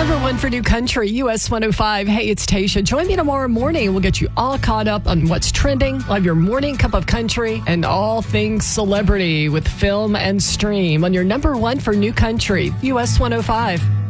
Number one for New Country, US 105. Hey, it's Tasha. Join me tomorrow morning. We'll get you all caught up on what's trending. We'll have your morning cup of country and all things celebrity with Film and Stream on your number one for New Country, US 105.